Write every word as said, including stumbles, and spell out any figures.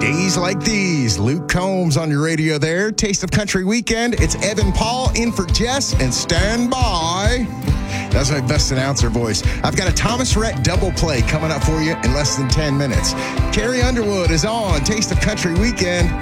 Days like these. Luke Combs on your radio there. Taste of Country Weekend. It's Evan Paul in for Jess, and stand by. That's my best announcer voice. I've got a Thomas Rhett double play coming up for you in less than ten minutes. Carrie Underwood is on Taste of Country Weekend.